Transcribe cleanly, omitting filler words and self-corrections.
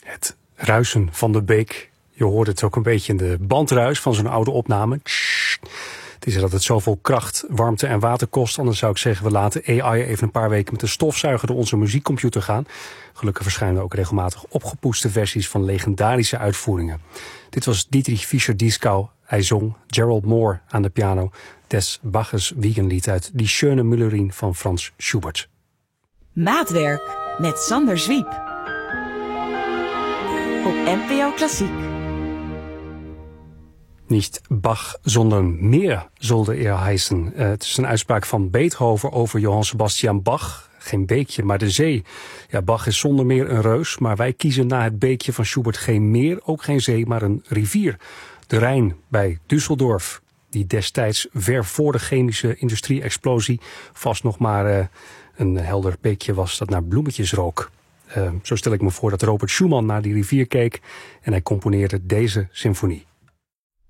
Het ruisen van de beek. Je hoort het ook een beetje in de bandruis van zo'n oude opname. Het is dat het zoveel kracht, warmte en water kost. Anders zou ik zeggen, we laten AI even een paar weken met de stofzuiger door onze muziekcomputer gaan. Gelukkig verschijnen ook regelmatig opgepoetste versies van legendarische uitvoeringen. Dit was Dietrich Fischer-Dieskau. Hij zong Gerald Moore aan de piano. Des Baches Wiegenlied uit Die Schöne Müllerin van Franz Schubert. Maatwerk met Sander Zwiep. Op NPO Klassiek. Niet Bach, sondern Meer sollte er heißen. Het is een uitspraak van Beethoven over Johann Sebastian Bach. Geen beekje, maar de zee. Ja, Bach is zonder meer een reus, maar wij kiezen na het beekje van Schubert geen meer, ook geen zee, maar een rivier. De Rijn bij Düsseldorf, die destijds ver voor de chemische industrie-explosie vast nog maar een helder beekje was dat naar bloemetjes rook. Zo stel ik me voor dat Robert Schumann naar die rivier keek en hij componeerde deze symfonie.